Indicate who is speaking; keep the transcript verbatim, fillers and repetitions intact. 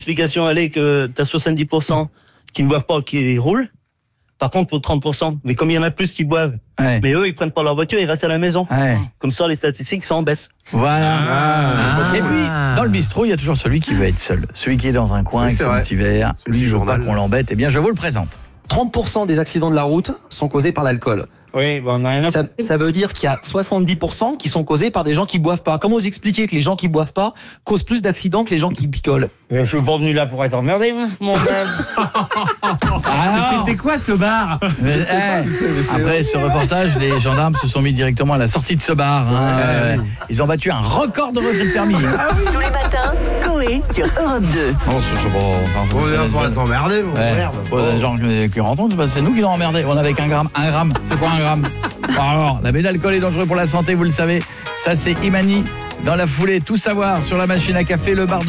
Speaker 1: L'explication, elle est que t'as soixante-dix pour cent qui ne boivent pas, qui roulent. Par contre, pour trente pour cent, mais comme il y en a plus qui boivent, ouais. mais eux, ils prennent pas leur voiture, ils restent à la maison. Ouais. Comme ça, les statistiques sont en baisse.
Speaker 2: Voilà. Ah. Et puis, dans le bistrot, il y a toujours celui qui veut être seul. Celui qui est dans un coin oui, avec son vrai. petit verre. Lui, je veux pas qu'on l'embête. Eh bien, je vous le présente.
Speaker 3: trente pour cent des accidents de la route sont causés par l'alcool.
Speaker 1: Oui, bon, on a rien à...
Speaker 3: ça, ça veut dire qu'il y a soixante-dix pour cent qui sont causés par des gens qui boivent pas. Comment vous expliquez que les gens qui boivent pas causent plus d'accidents que les gens qui picolent?
Speaker 1: Je suis pas venu là pour être emmerdé, mon frère.
Speaker 2: Ah, c'était quoi ce bar? mais, eh, pas, mais c'est, mais c'est Après ce reportage, les gendarmes se sont mis directement à la sortie de ce bar. Hein. Ouais. Euh, ils ont battu un record de retrait de permis.
Speaker 4: Ah oui. Tous les matins, Coé sur Europe deux.
Speaker 5: Oh, c'est bon. On est pour être emmerdé, mon frère.
Speaker 2: Faut des gens qui rentrent, c'est nous qui l'ont emmerdé. On avait qu'un gramme. Un gramme, c'est quoi un gramme? Alors, l'abus d'alcool est dangereux pour la santé, vous le savez. Ça, c'est Imani. Dans la foulée, tout savoir sur la machine à café, le bar de